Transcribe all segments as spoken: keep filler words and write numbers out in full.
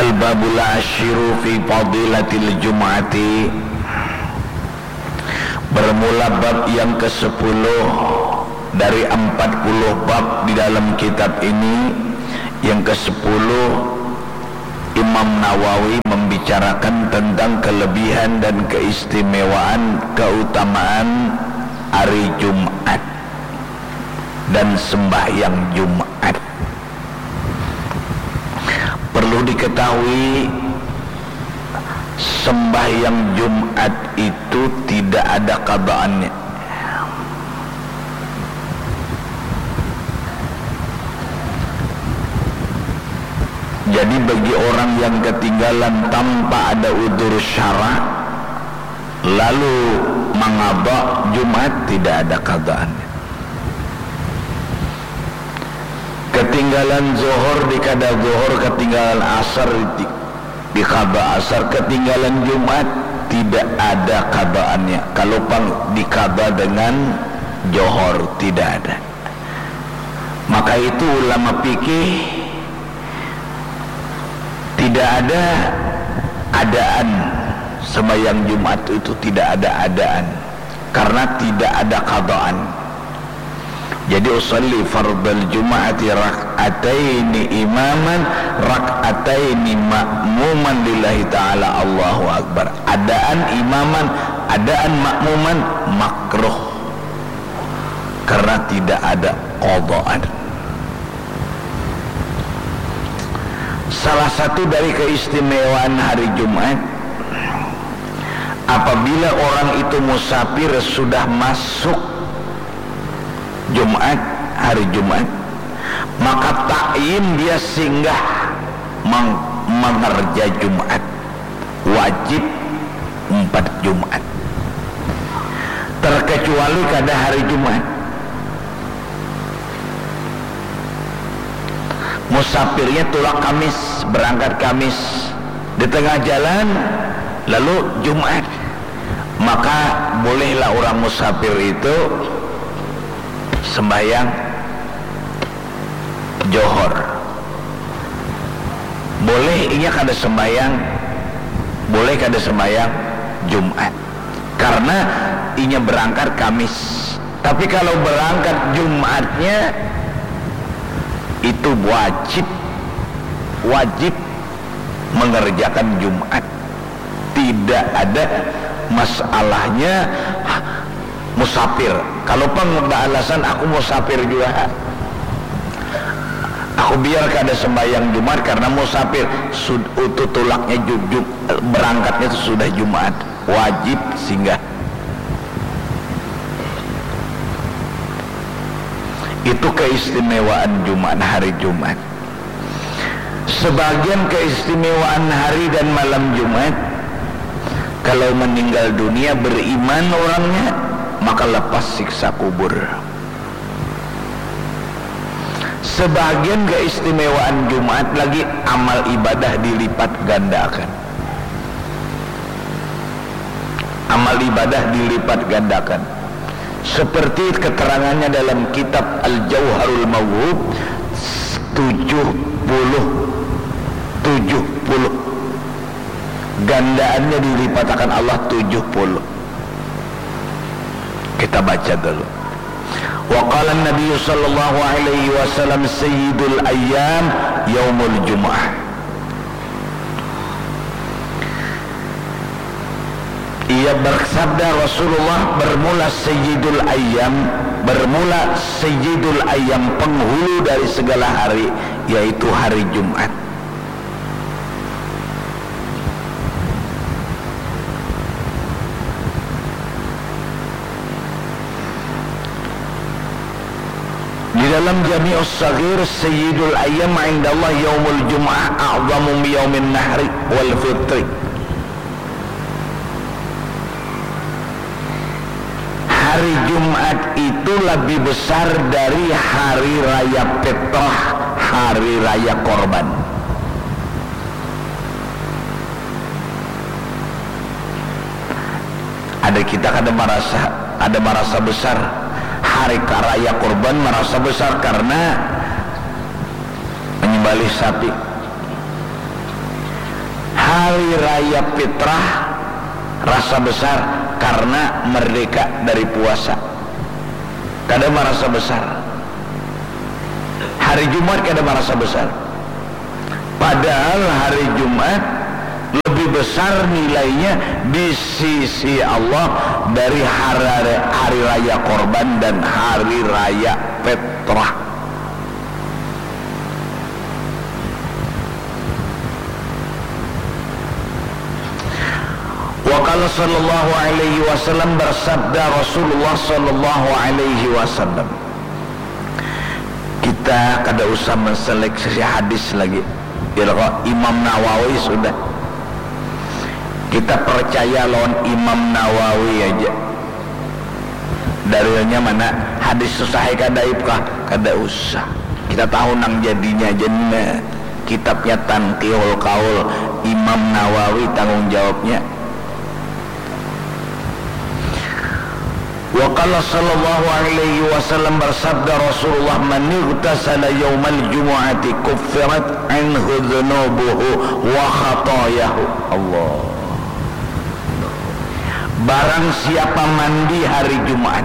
Al-babul ashiru fi fadilatil jum'ati. Bermula bab yang kesepuluh dari empat puluh bab di dalam kitab ini. Yang kesepuluh, Imam Nawawi membicarakan tentang kelebihan dan keistimewaan, keutamaan hari Jumat dan sembahyang Jumat. Perlu diketahui, sembahyang Jumat itu tidak ada qada'annya. Jadi bagi orang yang ketinggalan tanpa ada udzur syara' lalu mengqadha Jumat, tidak ada qada'annya. Ketinggalan zuhur dikada zuhur, ketinggalan asar di, di qadha asar, ketinggalan Jumat tidak ada qada'annya. Kalau pang dikada dengan johor, tidak ada. Maka itu ulama fikih tidak ada adaan sembahyang Jumat itu, tidak ada adaan karena tidak ada qada'an. Jadi usalli fardal jum'ati rak'ataini imaman rak'ataini ma'muman lillahi ta'ala, Allahu akbar. Adaan imaman, adaan makmuman makruh karena tidak ada qada'an. Salah satu dari keistimewaan hari Jumat, apabila orang itu musafir sudah masuk Jumat, hari Jumat, maka ta'yin dia singgah meng mengerja Jumat, wajib empat Jumat, terkecuali pada hari Jumat. Musafirnya tulak Kamis, berangkat Kamis, di tengah jalan lalu Jumat, maka bolehlah orang musafir itu sembahyang johor. Boleh ini kada sembahyang, boleh kada sembahyang Jumat karena inya berangkat Kamis. Tapi kalau berangkat Jumatnya itu wajib wajib mengerjakan Jumat. Tidak ada masalahnya musafir. Kalau pun ada alasan aku musafir juga, aku biar kada sembahyang Jumat karena musafir, utuh tulaknya jujub, berangkatnya itu sudah Jumat, wajib singgah. Itu keistimewaan Jumat, hari Jumat. Sebagian keistimewaan hari dan malam Jumat, kalau meninggal dunia beriman orangnya, maka lepas siksa kubur. Sebagian keistimewaan Jumat lagi, amal ibadah dilipat gandakan. Amal ibadah dilipat gandakan. Seperti keterangannya dalam kitab Al-Jauharul Mawhub, tujuh puluh tujuh puluh gandaannya dilipatkan Allah tujuh puluh. Kita baca dulu. Wa qala an-nabiy sallallahu alaihi wasallam sayyidul ayyam yaumul jumu'ah. Ia bersabda Rasulullah, bermula sayyidul ayyam, bermula sayyidul ayyam, penghulu dari segala hari, yaitu hari Jumat. Di dalam Jami'us Saghir, sayyidul ayyam indallah yaumul jum'ah a'zamu min yaumin nahri wal fitri. Hari Jumat itu lebih besar dari hari raya Fitrah, hari raya korban. Ada kita ada merasa ada merasa besar hari raya korban, merasa besar karena menyembelih sapi. hari raya fitrah rasa besar karena merdeka dari puasa, kada merasa besar. Hari Jumat kada merasa besar, padahal hari Jumat lebih besar nilainya di sisi Allah dari hari, hari raya korban dan hari raya fitrah. Wa qala sallallahu alaihi wasallam, bersabda Rasulullah sallallahu alaihi wasallam, kita kada usah menseleksi hadis lagi, Imam Nawawi sudah, kita percaya lawan Imam Nawawi aja. Dalilnya mana? Hadis sahih kadaib kah? Kada usah, kita tahu nang jadinya jenna. Kitabnya Tanqihul Qaul, Imam Nawawi tanggung jawabnya. Wa qala sallallahu alaihi wasallam, bersabda Rasulullah, man ightasala yaumal jumu'ati kuffirat anhu dhunubuhu wa khatayahu. Allah, barang siapa mandi hari Jumat,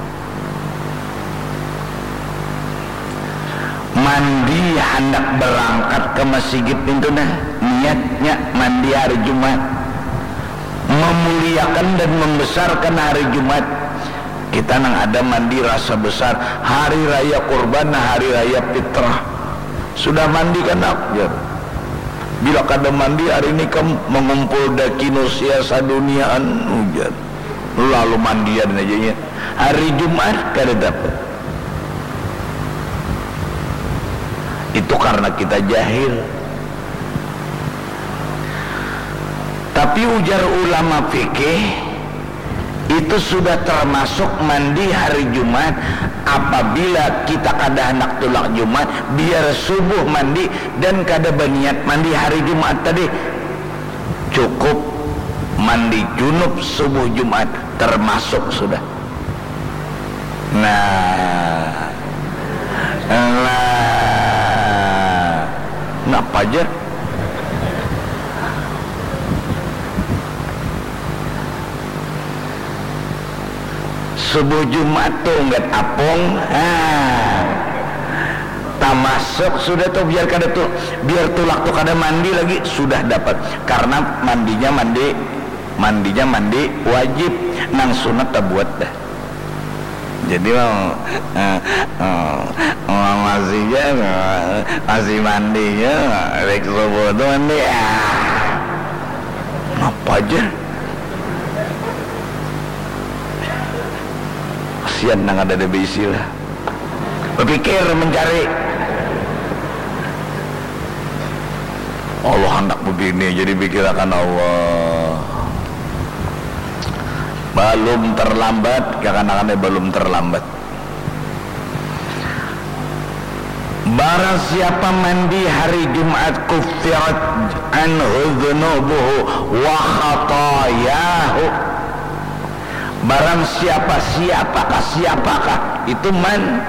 mandi hendak berangkat ke masjid itu nah, niatnya mandi hari Jumat, memuliakan dan membesarkan hari Jumat. Kita nang ada mandi rasa besar hari raya kurban, hari raya fitrah. Sudah mandi kan ya. Bila kada mandi hari ini kamu mengumpul dakinusia saduniaan hujan, lalu mandian aja ya. Hari Jumat kada dapat. Itu karena kita jahil. Tapi ujar ulama fikih, itu sudah termasuk mandi hari Jumat apabila kita kada hendak tulak Jumat, biar subuh mandi dan kada berniat mandi hari Jumat tadi, cukup mandi junub subuh Jumat termasuk sudah. Nah, nah, ngapa aja? Subuh Jumat tuh nggak apung, ah, tak masuk sudah tuh, biar kada tuh, biar tulak tuh kada mandi lagi sudah dapat, karena mandinya mandi, mandinya mandi wajib, nang sunat tak buat dah. Jadi mau uh, uh, uh, masihnya uh, masih mandinya, rek subuh tuh mandi, ah, apa aja? Kasihan nang ada debisi lah, berpikir mencari Allah hendak begini, jadi pikirkan Allah. Belum terlambat, kadang-kadang belum terlambat. Barang siapa mandi hari Jumat kuffirat anhu dhunubuhu wa khatayahu. Barang siapa, siapakah, siapakah itu man?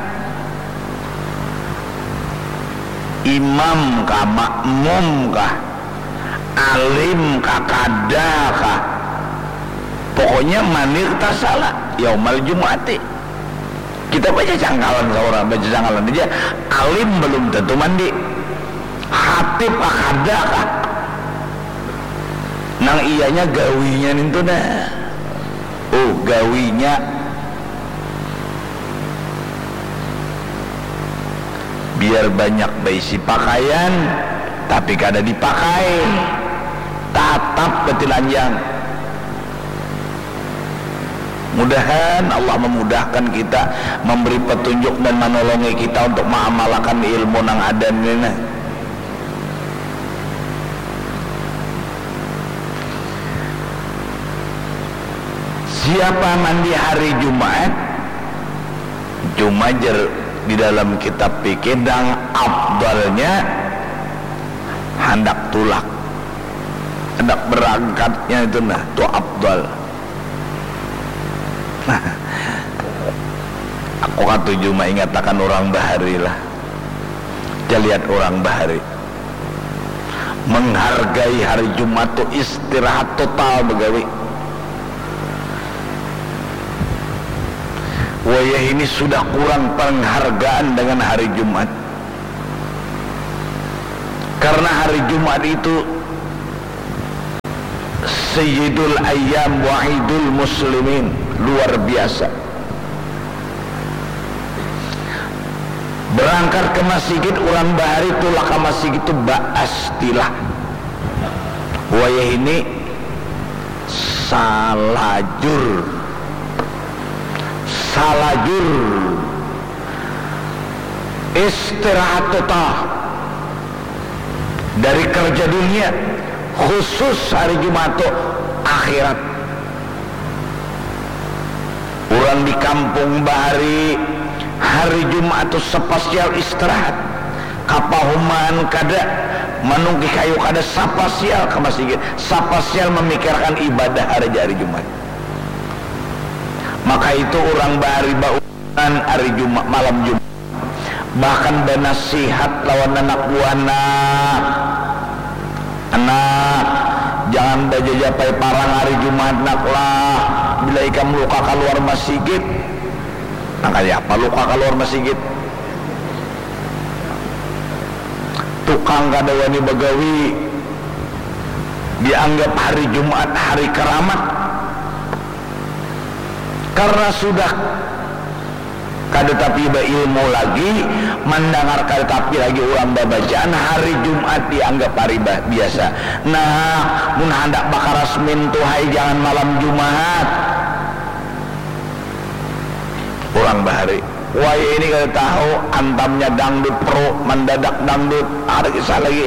Imam kah, makmum kah, alim kah, kada kah, pokoknya manir tasala yaumal jumu'ati. Kita baca jangkalan seorang, baca jangkalan aja, alim belum tentu mandi, hatib kah, kada kah, nang iyanya gawinya itu nah. Oh, gawinya biar banyak berisi pakaian tapi kada dipakai, tatap betilanjang. Mudahan Allah memudahkan kita, memberi petunjuk dan menolongi kita untuk mengamalkan ilmu nang ada ini. Siapa mandi hari Jumat, cuma jer di dalam kitab fikih dan afdalnya hendak tulak, hendak berangkatnya itu nah, itu afdal. Nah, aku kata cuma ingatakan orang bahari lah. Kita lihat orang bahari, menghargai hari Jumat itu istirahat total begawi. Wayah ini sudah kurang penghargaan dengan hari Jumat, karena hari Jumat itu Sayyidul Ayyam Wa'idul Muslimin, luar biasa. Berangkat ke masjid orang bahari tulah ke masjid itu ba'astilah. Wayah ini salajur salajur istirahat total dari kerja dunia, khusus hari Jumat akhirat. Orang di kampung bahari hari Jumat itu spasial istirahat, kapahuman kada menunggu kayu kada spasial ke masjid, spasial memikirkan ibadah hari hari Jumat. Maka itu orang bahari bauan hari Jumat, malam Jumat, bahkan benasihat lawan anak buana, anak jangan dajajapai parang hari Jumat nak lah, bila ikam luka keluar masjid. Nah kaya apa luka keluar masjid? Tukang kada wani begawi dianggap hari Jumat hari keramat, karena sudah kada tapi berilmu lagi, mendengar kada tapi lagi orang babajaan, hari Jumat dianggap hari biasa. Nah mun hendak bakarasmin tuhai jangan malam Jumat. Orang bahari waya ini kada tahu antamnya dangdut pro, mendadak dangdut, ada kisah lagi.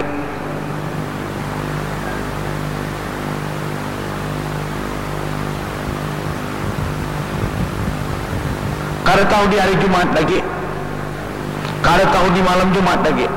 Kada tahu di hari Jumat lagi, kada tahu di malam Jumat lagi.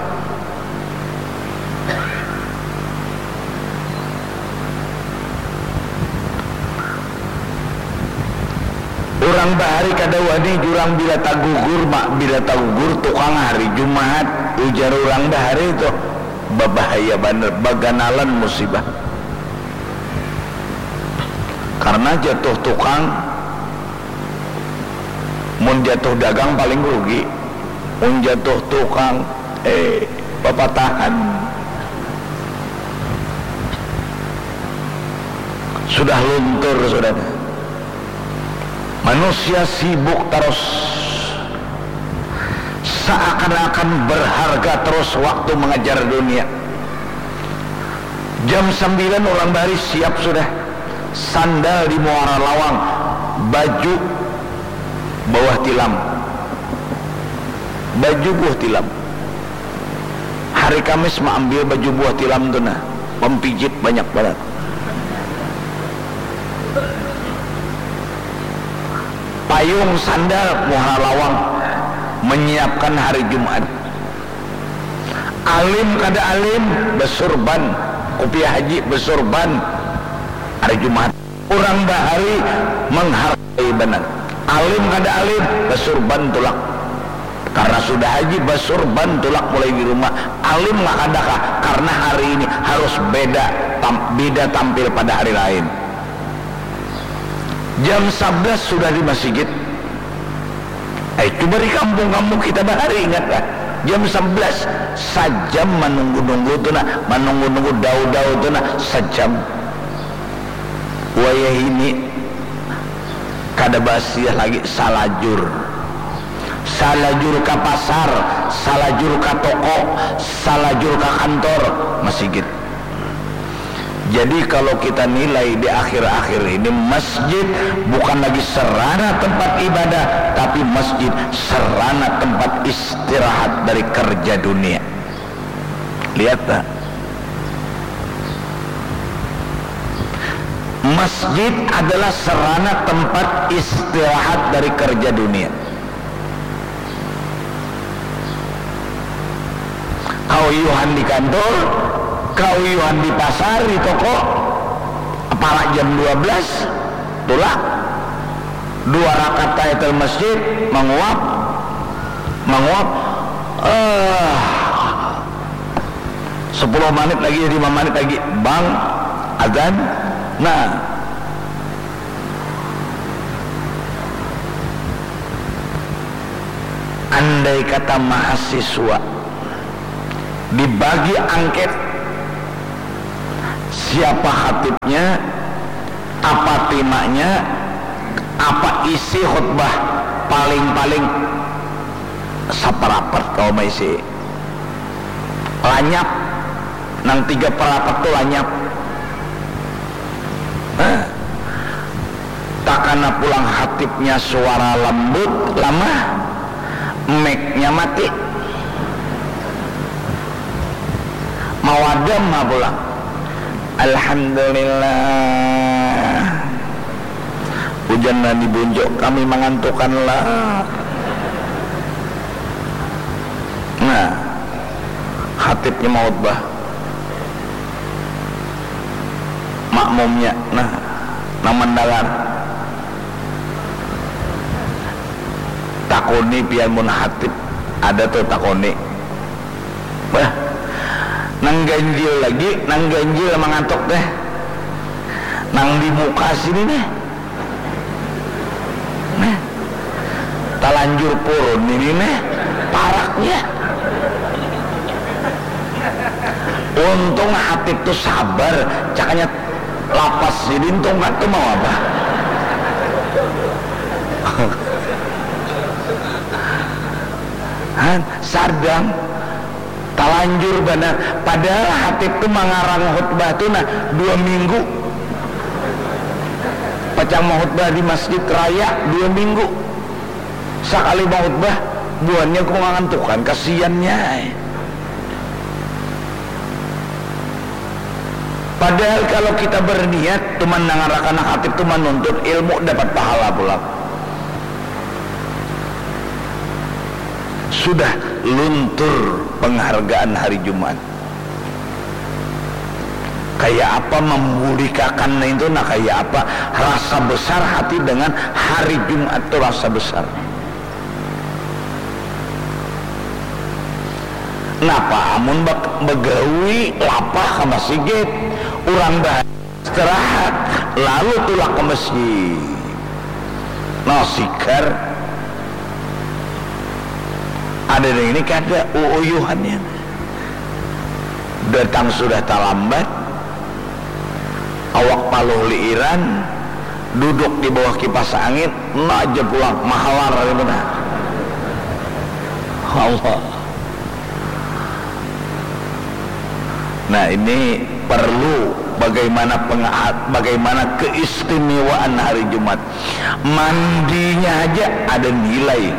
Orang bahari kada wani jurang bila tagugur mak bila tagugur tukang hari Jumat, ujar orang bahari itu babahaya bener, baganalan musibah. Karena jatuh tukang, mun jatuh dagang paling rugi, mun jatuh tukang eh papatahan. Sudah luntur saudara. Manusia sibuk terus, seakan-akan berharga terus waktu mengejar dunia. Jam sembilan orang bahari siap sudah, sandal di muara lawang, baju bawah tilam, baju buah tilam. Hari Kamis mah ambil baju buah tilam tu nah, pempijit banyak banget. Payung sandal muara lawang, menyiapkan hari Jumat. Alim kada alim besurban, kopiah haji besurban hari Jumat. Orang bahari menghargai benar. Alim kada alim besurban tulak, karena sudah haji besurban tulak mulai di rumah. Alim lah kadakah, karena hari ini harus beda tam, beda tampil pada hari lain. Jam sebelas sudah di masjid. Eh coba di kampung-kampung kita bahari ingatlah, jam sebelas sajam menunggu-nunggu tu nak, menunggu-nunggu dau-dau tu nak sejam. Wayah ini kada basiah lagi salajur, salajur ke pasar, salajur ke toko, salajur ke kantor, masjid. Jadi kalau kita nilai di akhir-akhir ini, masjid bukan lagi sarana tempat ibadah, tapi masjid sarana tempat istirahat dari kerja dunia. Lihat tak? Masjid adalah sarana tempat istirahat dari kerja dunia. Kau yuhan di kantor, kau yuhan di pasar, di toko, apalagi jam dua belas tulak dua rakaat tahiyatul masjid, menguap menguap uh, sepuluh menit lagi, lima menit lagi, bang azan. Nah, andai kata mahasiswa dibagi angket siapa khatibnya, apa temanya, apa isi khutbah, paling-paling saparapat kau maisi lanyap nang tiga perapat tuh lanyap. Nah, takana pulang khatibnya suara lembut lama, mic-nya mati, mawadam mah pulang. Alhamdulillah, hujan dan dibunjuk kami mengantukkanlah. Nah, khatibnya mau khutbah, makmumnya nah namandalan takoni pian mun khatib ada tuh takoni, bah nang ganjil lagi, nang ganjil mengantuk deh, nang di muka sini deh, nah talanjur purun ini nih paraknya. Untung hati tuh sabar, cakanya lapas ini untung gak tuh mau apa. Han sardang talanjur benar, padahal hati tuh mengarang khutbah tuh nah dua minggu, pacang mau khutbah di masjid raya dua minggu, sekali mau khutbah buannya kok ngantukan, kasiannya. Padahal kalau kita berniat teman nangarakan khatib itu menuntut ilmu dapat pahala pula. Sudah luntur penghargaan hari Jumat. Kayak apa memulikakan itu, nah kayak apa rasa besar hati dengan hari Jumat itu rasa besar. Napa amun begawi lapah ke masjid, urang dah istirahat lalu tulak ke masjid, nasikar ada yang ini kada uuyuhannya, datang sudah terlambat, awak paluh liiran, duduk di bawah kipas angin, nak aja pulang mahalar dari mana Allah. Nah ini perlu bagaimana pengahat, bagaimana keistimewaan hari Jumat. Mandinya aja ada nilai.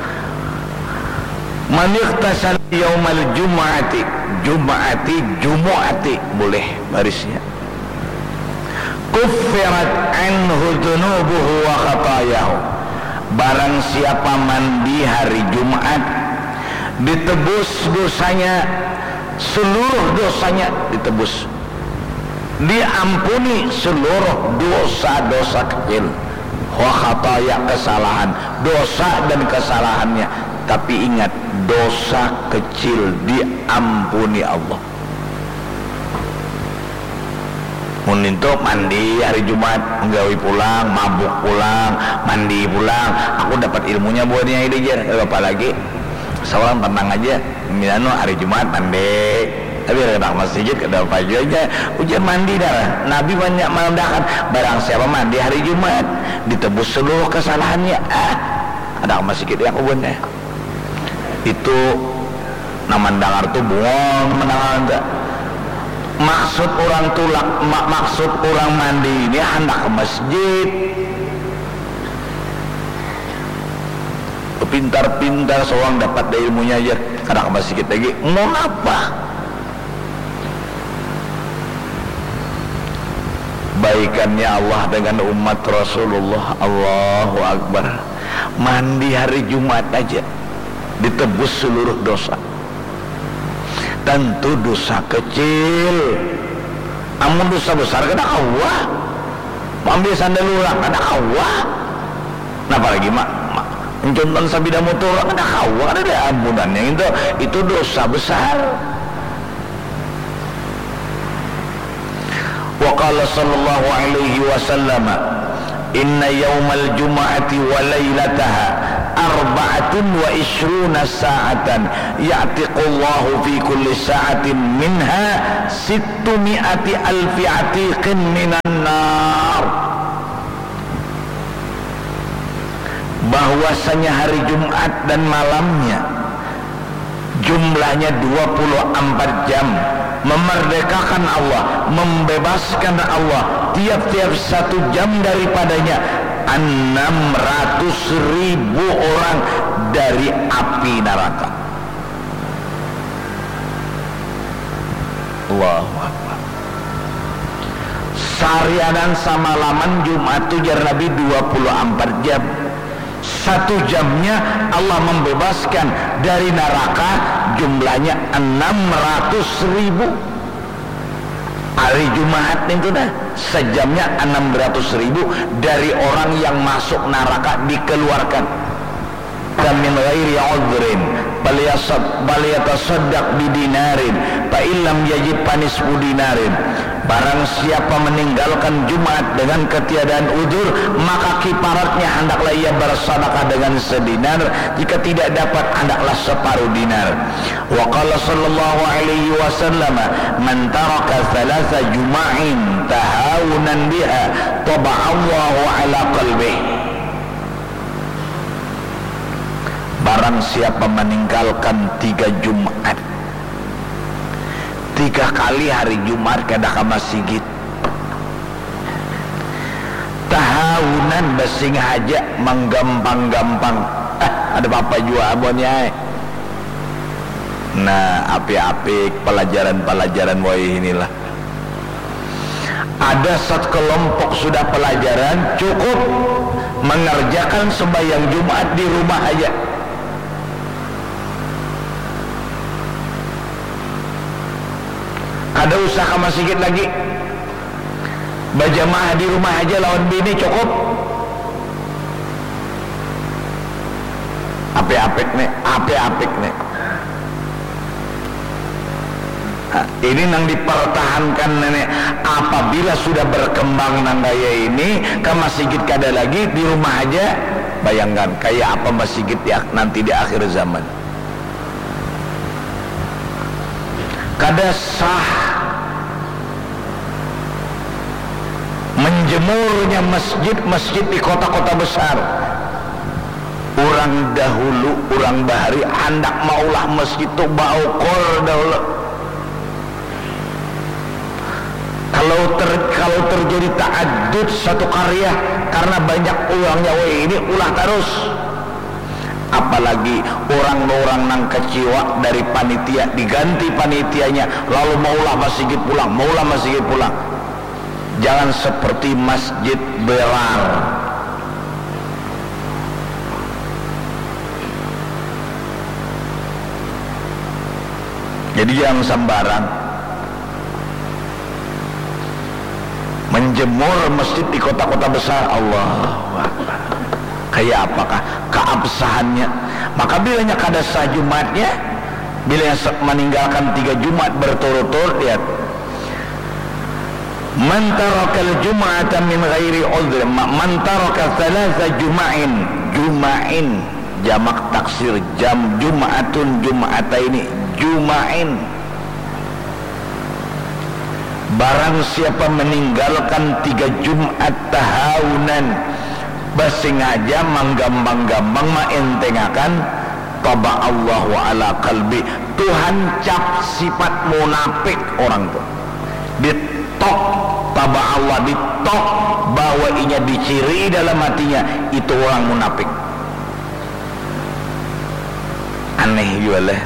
Man ikhtasal yaumal jum'ati, jum'ati jumu'ati, boleh barisnya. Kuffirat anhu dhunubuhu wa khatayahu. Barang siapa mandi hari Jumat, ditebus dosanya, seluruh dosanya ditebus, diampuni seluruh dosa-dosa kecil, wa khataya kesalahan, dosa dan kesalahannya. Tapi ingat, dosa kecil diampuni Allah. Mun itu mandi hari Jumat, menggawi pulang, mabuk pulang, mandi pulang, aku dapat ilmunya buatnya ide jer, apa lagi? Seorang tenang aja, milano hari Jumat mandi, tapi ada masjid ada apa aja, ujian mandi dah. Nabi banyak menandakan barang siapa mandi hari Jumat ditebus seluruh kesalahannya. Ah, ada masjid yang ubunnya. Itu nama dengar tuh buang mendengar enggak. Maksud orang tulak, mak, maksud orang mandi ini hendak ke masjid. Pintar-pintar seorang dapat dari ilmunya aja, kadang masih sedikit lagi mau apa? Baikannya Allah dengan umat Rasulullah, Allahu Akbar. Mandi hari Jumat aja ditebus seluruh dosa. Tentu dosa kecil, amun dosa besar kena Allah. Ambil sandal ulang kena Allah. Napa lagi mak? Contoh sabida motor ada kawa ada ampunannya itu itu dosa besar. Wa qala sallallahu alaihi wasallam, inna yawmal jum'ati wa laylataha arba'atun wa ishruna sa'atan ya'tiqullahu fi kulli sa'atin minha sittu mi'ati alfi atiqin minan nar. Bahwasanya hari Jumat dan malamnya jumlahnya dua puluh empat jam, memerdekakan Allah, membebaskan Allah tiap-tiap satu jam daripadanya enam ratus ribu orang dari api neraka. Allahu Akbar. Seharian samalaman Jumat itu jar Nabi dua puluh empat jam. Satu jamnya Allah membebaskan dari neraka jumlahnya enam ratus ribu. Hari Jumat itu dah sejamnya enam ratus ribu dari orang yang masuk neraka dikeluarkan. Min ghairi udhrin bal yatasaddaq bidinarin fa illam yajid panisfu dinarin. Barang siapa meninggalkan Jumat dengan ketiadaan udzur, maka kiparatnya hendaklah ia bersedekah dengan sedinar, jika tidak dapat hendaklah separuh dinar. Wa qala sallallahu alaihi wasallam, man taraka thalatha juma'in tahawunan biha taba'allahu ala qalbih. Barang siapa meninggalkan tiga Jumat, tiga kali hari Jumat kada ke masjid, tahawunan basing haja menggampang-gampang, ah, ada apa jua abonnya. Nah, api-api pelajaran-pelajaran woi inilah. Ada satu kelompok sudah pelajaran cukup mengerjakan sembahyang Jumat di rumah aja. Ada usaha masjid lagi, berjamaah di rumah aja lawan bini cukup. Apik-apik nih, apik-apik nih. Nah, ini nang dipertahankan nenek. Apabila sudah berkembang nang gaya ini ke masjid kada lagi, di rumah aja. Bayangkan kayak apa masjid ya nanti di akhir zaman. Kada sah menjemurnya masjid-masjid di kota-kota besar. Orang dahulu, orang bahari hendak maulah masjid itu baukor dahulu. Kalau ter, kalau terjadi ta'addud satu karya karena banyak ulangnya, weh ini ulah terus. Apalagi orang-orang nang kecewa dari panitia, diganti panitianya, lalu maulah masjid pulang, maulah masjid pulang. Jangan seperti masjid Belar. Jadi jangan sembarang menjemur masjid di kota-kota besar. Allahu Akbar. Kayak apakah keabsahannya? Maka bilanya kada sah Jumatnya, bila meninggalkan tiga Jumat berturut-turut, lihat, man tarakal jum'ata min ghairi udhr, man taraka thalatha juma'in, juma'in jamak taksir, jam jum'atun jum'ataini, juma'in. Barang siapa meninggalkan tiga Jumat tahawunan, bersengaja menggambang-gambang mengentengakan, taba'allahu ala qalbi, Tuhan cap sifat munafik orang itu. Ditok taba'allah, ditok bahwa inya diciri dalam hatinya itu orang munafik. Aneh juga lah.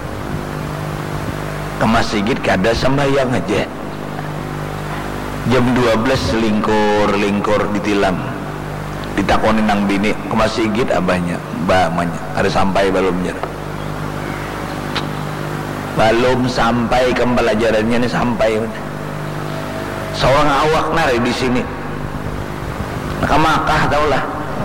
Ke masjid kada sembahyang aja, jam dua belas lingkur-lingkur ditilam, ditakoni nang bini ke masjid abahnya, mbak manya ada sampai belumnya, belum sampai ke pelajarannya nih, sampai seorang awak nari di sini maka makah taulah.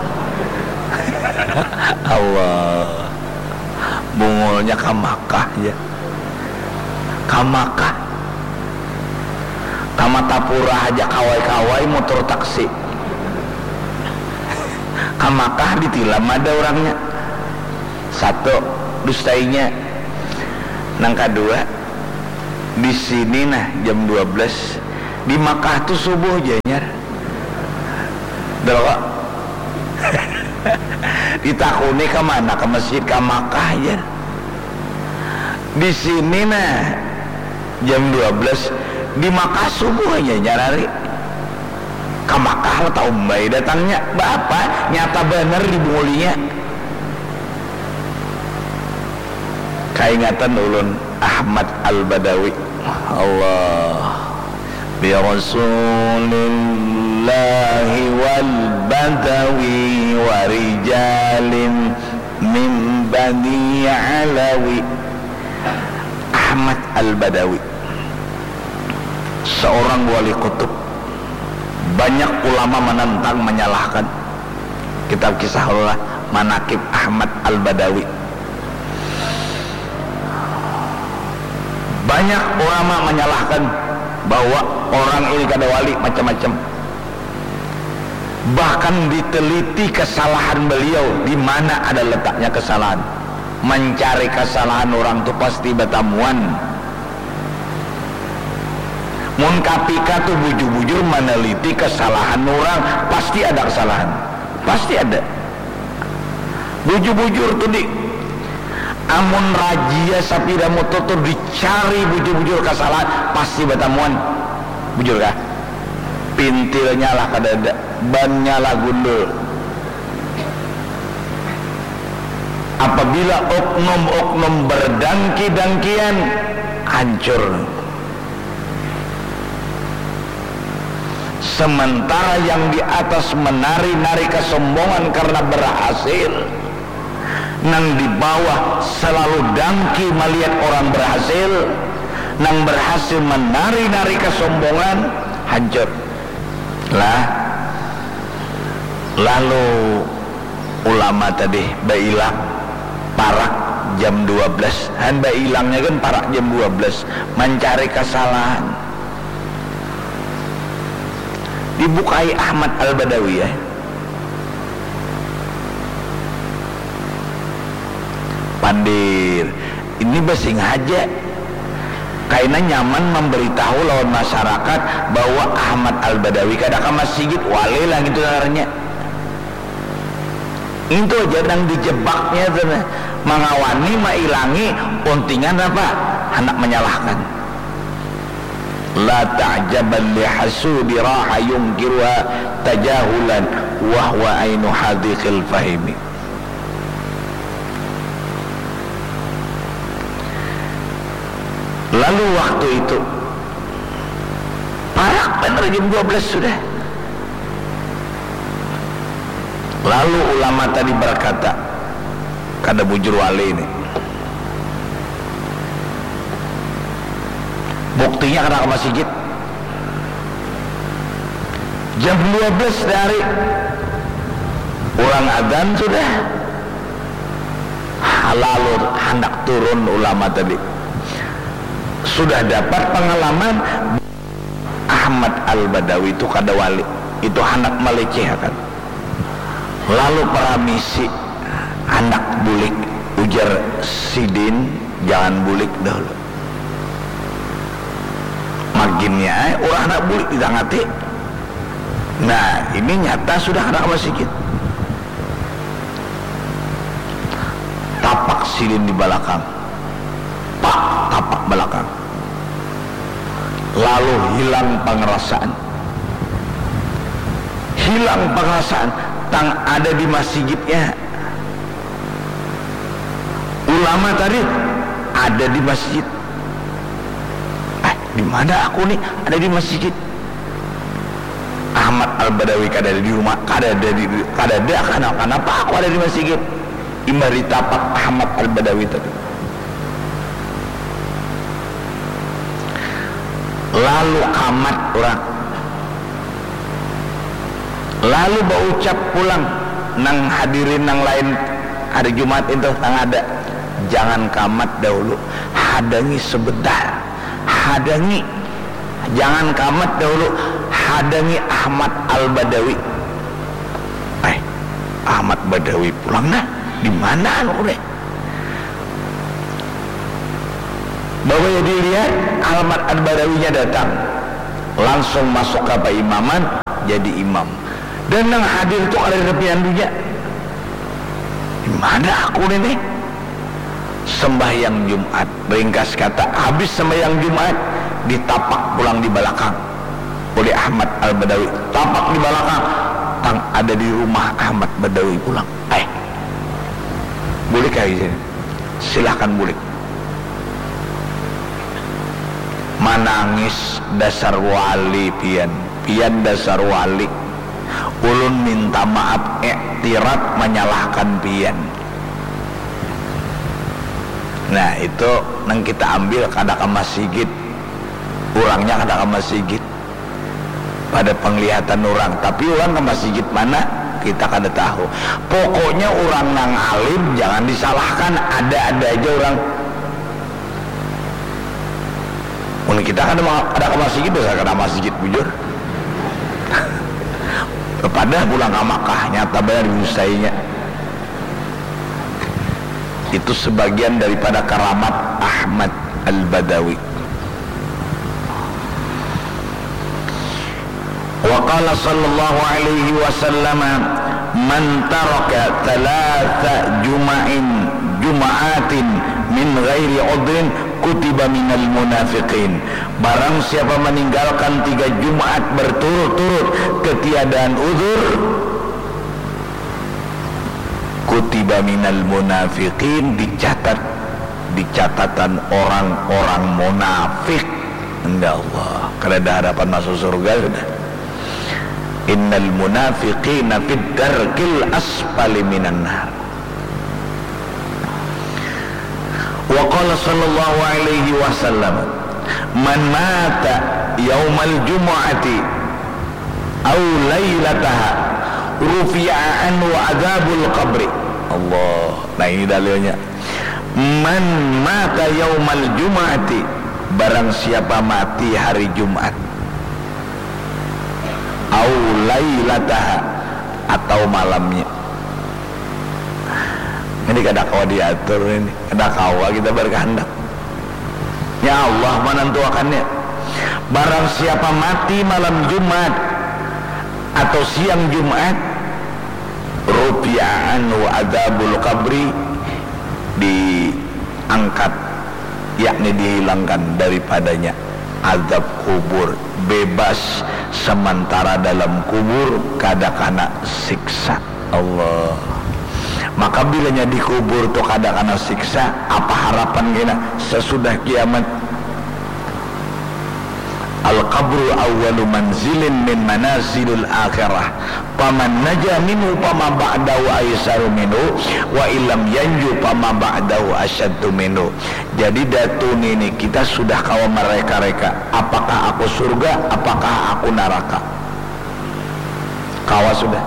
Allah bungulnya kamakah ya, kamakah, kam Kamatapura aja kawai-kawai motor taksi ke Makkah ditilam ada orangnya satu dustainya. Nang kedua di sini nah jam dua belas di Makkah tuh subuh janyar dawa ditakuni ke mana ke masjid ke Makkah ya. Di sini nah jam dua belas di Makkah subuh aja nyarari ke Makkah tahu mbak datangnya bapak nyata bener di bungulinya. Kaingatan ulun Ahmad Al-Badawi Allah bi Rasulillahi wal Badawi wa rijalin min Bani Alawi. Ahmad Al-Badawi seorang wali kutub, banyak ulama menentang menyalahkan kitab kisah Allah Manaqib Ahmad Al-Badawi. Banyak ulama menyalahkan bahwa orang ini kada wali macam-macam. Bahkan diteliti kesalahan beliau, di mana ada letaknya kesalahan. Mencari kesalahan orang itu pasti batamuan. Mun kapika tuh bujur-bujur meneliti kesalahan orang, pasti ada kesalahan, pasti ada. Bujur-bujur tuh di amun rajia sapira motor dicari bujur-bujur kesalahan, pasti batamuan. Bujur kah? Pintilnya lah kadada, bannya lah gundul. Apabila oknum-oknum berdangki-dangkian, hancur. Sementara yang di atas menari-nari kesombongan karena berhasil, nang di bawah selalu dangki melihat orang berhasil, nang berhasil menari-nari kesombongan, hancur. Lah, lalu ulama tadi bailang parak jam dua belas, han bailangnya kan parak jam dua belas mencari kesalahan. Dibukai Ahmad Al-Badawi ya. Pandir ini basing aja karena nyaman memberitahu lawan masyarakat bahwa Ahmad Al-Badawi kada ke masjid wali lah gitu caranya. Itu aja yang dijebaknya sana. Mengawani mailangi untingan apa hendak menyalahkan. La ta'jaban li hasudi raha yungkiruha tajahulan wa huwa ainu hadiqil fahimi. Lalu waktu itu parak bener jam dua belas sudah. Lalu ulama tadi berkata, kada bujur wali ini, buktinya kada ke masjid jam dua belas dari orang adzan sudah. Lalu hendak turun ulama tadi sudah dapat pengalaman Ahmad Al-Badawi itu kada wali, itu hendak melecehkan. Lalu para misi anak bulik, ujar Sidin, jangan bulik dahulu. Maginnya eh, orang anak bulik ditangati. Nah ini nyata sudah anak masjid. Tapak Sidin di belakang, pak tapak belakang. Lalu hilang pengerasaan, hilang pengerasaan. Tang ada di masjidnya. Ulama tadi ada di masjid. Eh, di mana aku nih? Ada di masjid. Ahmad Al-Badawi kada ada di rumah, kada ada di kada ada karena kenapa aku ada di masjid? Imbari tapak Ahmad Al-Badawi tadi. Lalu kamat orang. Lalu berucap pulang nang hadirin nang lain hari Jumat itu nang ada, jangan kamat dahulu, hadangi sebentar, hadangi jangan kamat dahulu hadangi Ahmad Al-Badawi. Eh, Ahmad Badawi pulang nah, di mana anu deh? Bahwa ya dilihat Ahmad Al-Badawinya datang, langsung masuk ke imaman, jadi imam. Dan yang hadir itu ada repian dunia. Di mana aku ini? Sembahyang Jumat. Ringkas kata, habis sembahyang Jumat ditapak pulang di belakang oleh Ahmad Al-Badawi. Tapak di belakang, tang ada di rumah Ahmad Badawi pulang. Eh, boleh kah? Silahkan boleh. Manangis dasar wali pian, pian dasar wali. Ulun minta maaf, iktirat menyalahkan pian. Nah itu nang kita ambil kada ke masjid, orangnya kada ke masjid pada penglihatan orang, tapi orang ke masjid mana kita kada tahu. Pokoknya orang nang alim jangan disalahkan, ada-ada aja orang. Mungkin kita kada ada ke masjid, dosa kada masjid bujur. Pada pulang ke Makkah nyata bayar usainya. Itu sebagian daripada karamat Ahmad Al-Badawi. Wa qala sallallahu alaihi wasallam, man taraka thalatha juma'in juma'atin min ghairi udrin kutiba minal munafiqin. Barang siapa meninggalkan tiga Jumat berturut-turut ketiadaan uzur, kutiba minal munafiqin, dicatat di catatan orang-orang munafik. Inna Allah, kada ada harapan masuk surga sudah. Innal munafiqina fid darkil asfali minan nar. Wa qala sallallahu alaihi wasallam, man mata yaumal jumu'ati aw lailataha rufi'a anhu adzabul qabri. Allah. Nah ini dalilnya. Man mata yaumal jumu'ati, barang siapa mati hari Jumat, aw lailataha, atau malamnya. Ini kada kau diatur, ini kada kau kita berkehendak. Ya Allah menentukannya. Barang siapa mati malam Jumat atau siang Jumat, rufi'an wa adzabul qabri, diangkat, yakni dihilangkan daripadanya azab kubur, bebas sementara dalam kubur, kada kena siksa Allah. Maka bilanya dikubur tuh kada kena siksa, apa harapan kita sesudah kiamat? Al-qabru awwalu manzilin min manazilil akhirah, paman naja minhu pama ba'dahu aisaru minhu, wa illam yanju pama ba'dahu asyaddu minhu. Jadi datun ini kita sudah kawa mereka-reka, apakah aku surga, apakah aku neraka? Kawa sudah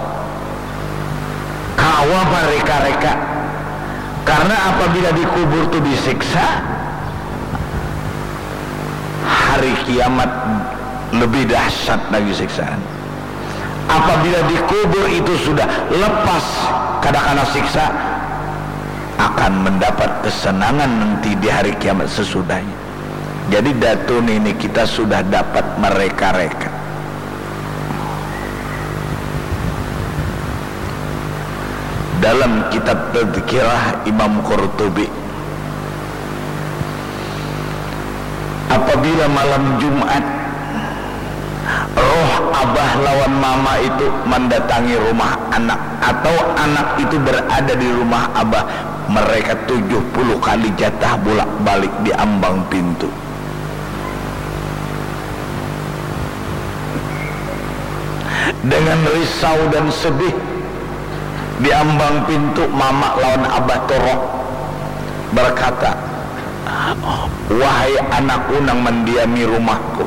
kawa mereka-reka. Karena apabila dikubur itu disiksa, hari kiamat lebih dahsyat lagi siksaan. Apabila dikubur itu sudah lepas kadang-kadang siksa, akan mendapat kesenangan nanti di hari kiamat sesudahnya. Jadi datun ini kita sudah dapat mereka-reka. Dalam kitab Tadhkirah Imam Qurtubi, apabila malam Jumat roh abah lawan mama itu mendatangi rumah anak, atau anak itu berada di rumah abah, mereka tujuh puluh kali jatah bolak-balik di ambang pintu. Dengan risau dan sedih di ambang pintu, mama lawan abah torok berkata, wahai anakku nang mendiami rumahku,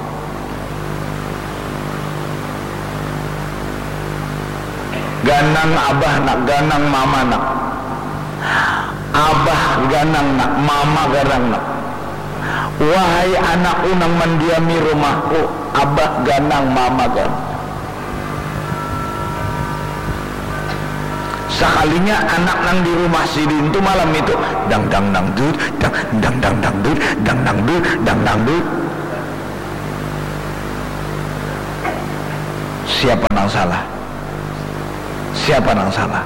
ganang abah nak, ganang mama nak, abah ganang nak, mama ganang nak, wahai anakku nang mendiami rumahku, abah ganang mama gan. Sekalinya anak nang di rumah sidin itu malam itu dang dang dang dut, dang dang dang dang dut, dang dang dut, dang dang dut. Siapa nang salah? Siapa nang salah?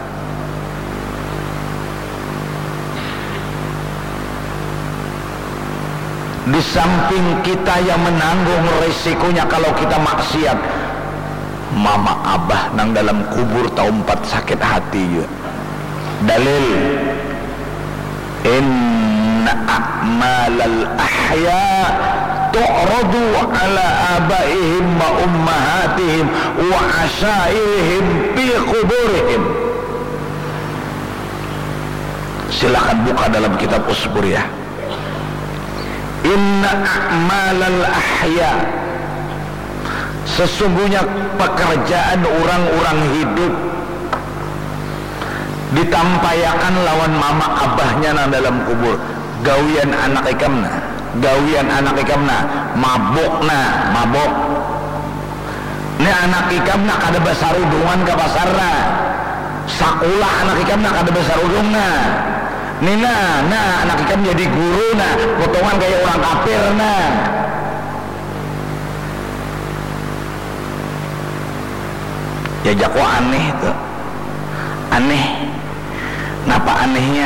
Di samping kita yang menanggung resikonya kalau kita maksiat, mama abah nang dalam kubur tahu empat sakit hati juga. Dalil inna a'malal ahya tu'radu ala abaihim wa ummahatihim wa asyairihim fi kuburihim. Silakan buka dalam kitab Usbur ya. Inna a'malal ahya, sesungguhnya pekerjaan orang-orang hidup ditampayakan lawan mama abahnya nang dalam kubur. Gawian anak ikamna, gawian anak ikamna mabukna, mabok. Ini anak ikamna kada besar udungan ke pasarna, sakulah anak ikamna kada besar udungna. Nina, nah anak ikam jadi guru nah, potongan kayak orang kafir nah. Ya jako aneh tuh, aneh. Kenapa anehnya?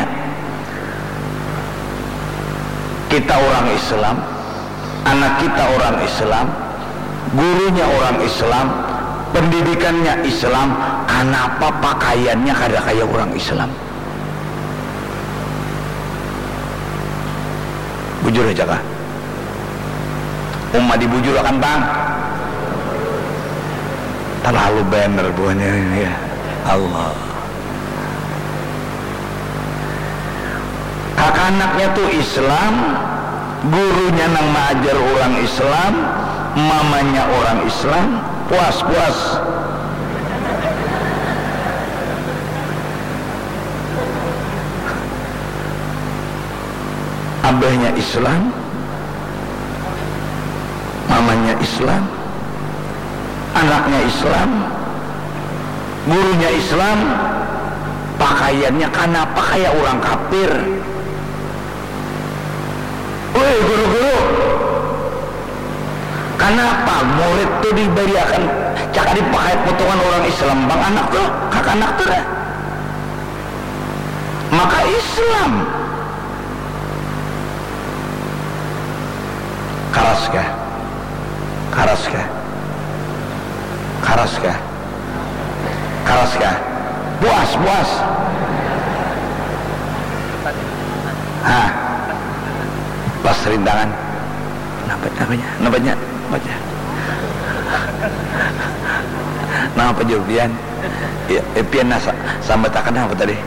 Kita orang Islam, anak kita orang Islam, gurunya orang Islam, pendidikannya Islam, kenapa pakaiannya kada kayak orang Islam? Bujur aja kah? Umat dibujur akan bang. Terlalu bener buahnya ini ya Allah. Kakak anaknya tuh Islam, gurunya nang mengajar orang Islam, mamanya orang Islam, puas-puas. Abahnya Islam, mamanya Islam, anaknya Islam, gurunya Islam, pakaiannya kenapa kayak orang kafir? Woi guru-guru, kenapa murid tuh diberikan cakap dipakai potongan orang Islam bang anak tuh, kakak anak tuh dah. Maka Islam karas kah? Karas kah? Karas kah? Karas kah? Puas, puas. Hah? Pas rindangan. Kenapa namanya? Namanya? Baca. Nama jurubian. Ya, epian nasa sampai takkan apa tadi?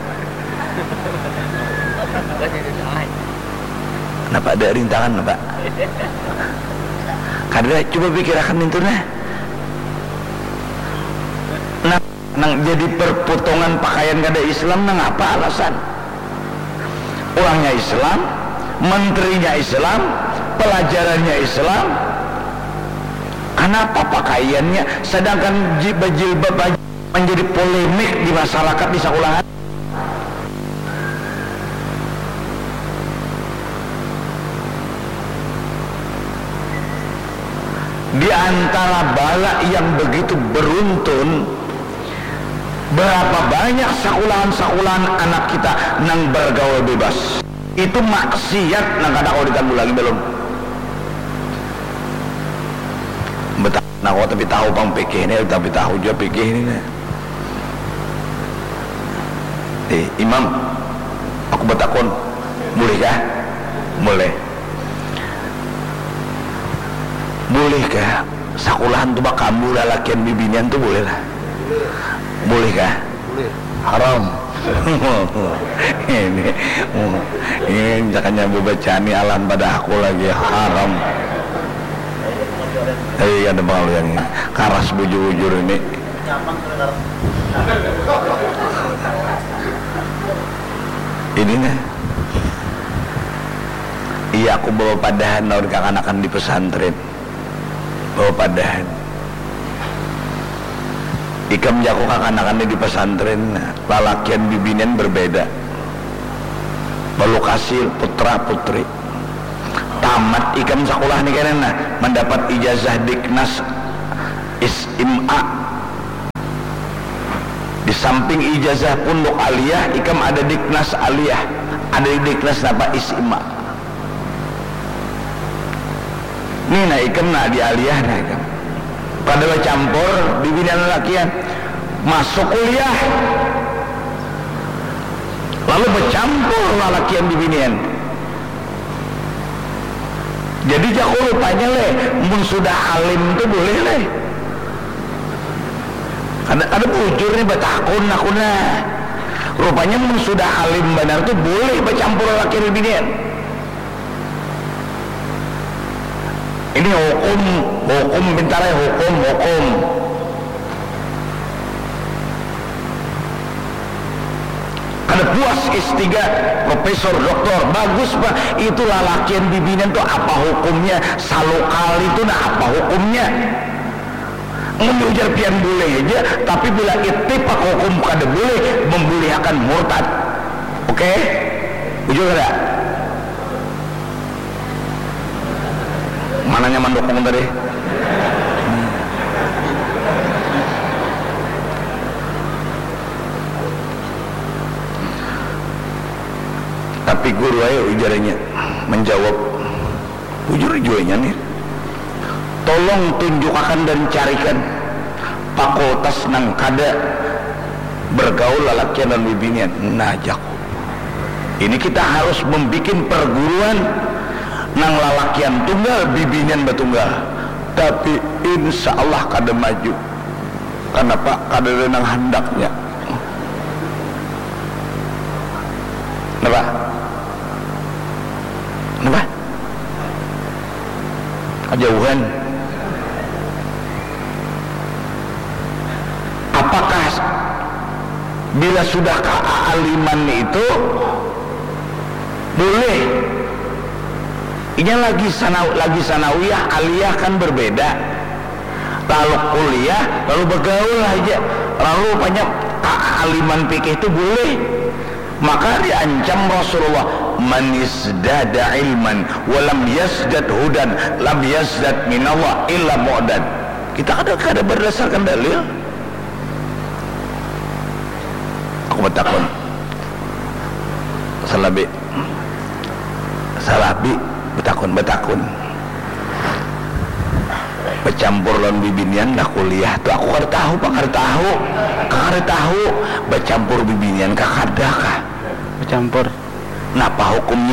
Kenapa ada rintangan, Pak? Karena coba pikirkan itu nah. Nah, nang jadi perpotongan pakaian kada Islam nang apa alasan? Orangnya Islam, menterinya Islam, pelajarannya Islam. Kenapa pakaiannya sedangkan jilbab menjadi polemik di masyarakat di sekolahan? Di antara bala yang begitu beruntun, berapa banyak sekolahan-sekolahan anak kita nang bergaul bebas. Itu maksiat nang kada kau ditambah lagi belum. Betah nak kau tapi tahu pang pikir ini, tapi tahu juga pikir ini. Eh imam, aku bertakon, boleh kah? Boleh. Bolehkah sekolahan tuh bak kamu lalakian bibinian tuh boleh lah? Boleh kah? Boleh. Haram. ini ini jangannya bebacani alam pada aku lagi haram. Eh ada bang yang ini karas bujur-bujur ini. Ini nih iya aku bawa padahan naon kakanakan di pesantren, bawa padahan ikam jago kakanakan di pesantren, lalakian bibinian berbeda, balokasi putra putri tamat ikam sekolah nih karena mendapat ijazah Diknas S M A. Di samping ijazah pondok aliyah ikam ada Diknas aliyah, ada Diknas apa S M A. Nih nah ikam nah di aliyah nah ikam pada campur bibinian lelakian masuk kuliah lalu bercampur lelakian bibinian. Jadi jago rupanya leh mun sudah alim itu boleh leh ada ada bujur nih batakun aku nah rupanya mun sudah alim benar tuh boleh bercampur lelakian bibinian. Ini hukum, hukum pintarnya hukum, hukum. Ada puas S tiga, profesor, doktor, bagus pak. Itu lalakian bibinan tuh apa hukumnya? Salokal itu nah apa hukumnya? Mengujar pian boleh aja, tapi bila ittifaq hukum kada boleh membolehkan murtad. Oke? Okay? Ujur ada? Mananya mendukung tadi? Hmm. Tapi guru ayo ujaranya menjawab ujur jualnya nih. Tolong tunjukkan dan carikan fakultas nang kada bergaul lalakian dan bibinian. Nah jago. Ini kita harus membuat perguruan nang lalakian tunggal bibinian betunggal, tapi insya Allah kada maju. Kenapa? Kada nang hendaknya. Kenapa? Kenapa? Kejauhan. Apakah bila sudah kealiman itu boleh? Ini lagi sana lagi sanawiyah, aliyah kan berbeda. Lalu kuliah, lalu bergaul aja, lalu banyak kealiman fikih itu boleh. Maka diancam Rasulullah, man isdada ilman walam yasdad hudan lam yasdad minallah illa mu'dad. Kita kadang-kadang berdasarkan dalil. Aku bertakun salabi salabi betakun betakun bercampur lawan bibinian dah kuliah tuh aku kada tahu pak kada tahu kada tahu bercampur bibinian kah kada kah bercampur napa hukumnya